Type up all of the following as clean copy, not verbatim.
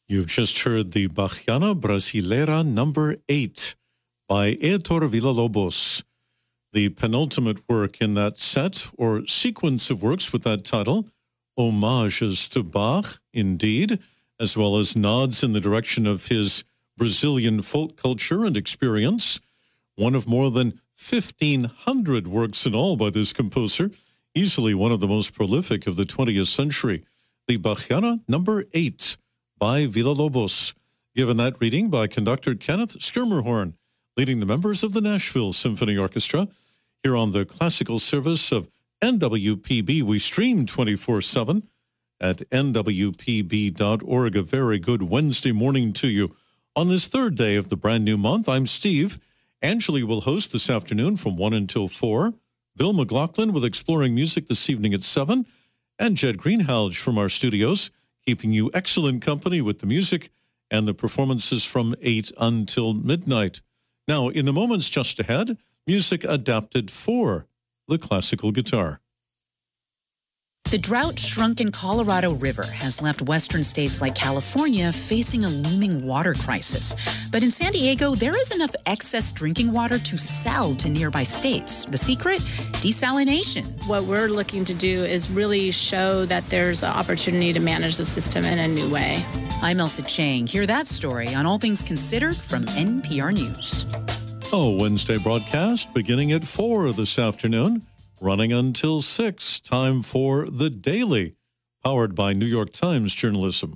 You've just heard the Bachiana Brasileira number 8 by Heitor Villa-Lobos, the penultimate work in that set or sequence of works with that title, homages to Bach, indeed, as well as nods in the direction of his Brazilian folk culture and experience. One of more than 1,500 works in all by this composer, easily one of the most prolific of the 20th century, the Bachiana number 8 by Villa-Lobos, given that reading by conductor Kenneth Schermerhorn, leading the members of the Nashville Symphony Orchestra. Here on the classical service of NWPB, we stream 24/7 at nwpb.org. A very good Wednesday morning to you. On this third day of the brand new month, I'm Steve. Angeli will host this afternoon from 1 until 4. Bill McLaughlin with Exploring Music this evening at 7. And Jed Greenhalgh from our studios, keeping you excellent company with the music and the performances from 8 until midnight. Now, in the moments just ahead, music adapted for the classical guitar. The drought-shrunken Colorado River has left western states like California facing a looming water crisis. But in San Diego, there is enough excess drinking water to sell to nearby states. The secret? Desalination. What we're looking to do is really show that there's an opportunity to manage the system in a new way. I'm Elsa Chang. Hear that story on All Things Considered from NPR News. Oh, Wednesday broadcast beginning at 4 this afternoon, running until 6. Time for The Daily, powered by New York Times Journalism.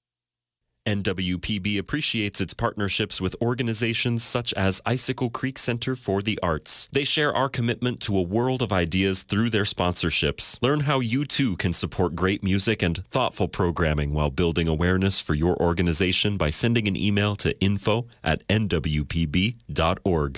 NWPB appreciates its partnerships with organizations such as Icicle Creek Center for the Arts. They share our commitment to a world of ideas through their sponsorships. Learn how you too can support great music and thoughtful programming while building awareness for your organization by sending an email to info@nwpb.org.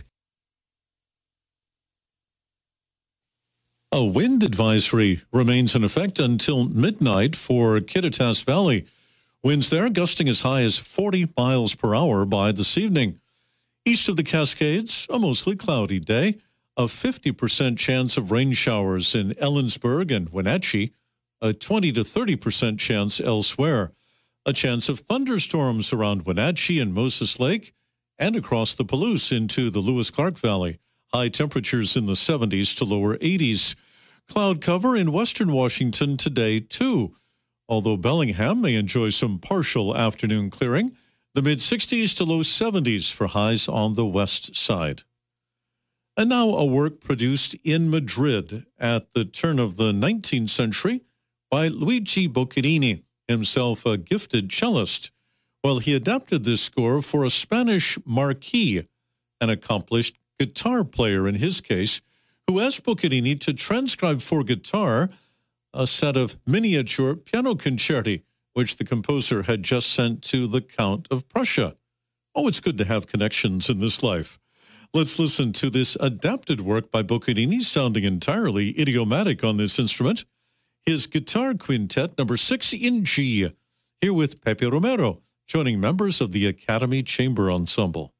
A wind advisory remains in effect until midnight for Kittitas Valley. Winds there gusting as high as 40 miles per hour by this evening. East of the Cascades, a mostly cloudy day. A 50% chance of rain showers in Ellensburg and Wenatchee. A 20 to 30% chance elsewhere. A chance of thunderstorms around Wenatchee and Moses Lake and across the Palouse into the Lewis-Clark Valley. High temperatures in the 70s to lower 80s. Cloud cover in western Washington today, too. Although Bellingham may enjoy some partial afternoon clearing, the mid-60s to low 70s for highs on the west side. And now a work produced in Madrid at the turn of the 19th century by Luigi Boccherini, himself a gifted cellist. Well, he adapted this score for a Spanish marquis, an accomplished guitar player in his case, who asked Boccherini to transcribe for guitar a set of miniature piano concerti, which the composer had just sent to the Count of Prussia. Oh, it's good to have connections in this life. Let's listen to this adapted work by Boccherini, sounding entirely idiomatic on this instrument. His guitar quintet, number 6 in G, here with Pepe Romero, joining members of the Academy Chamber Ensemble.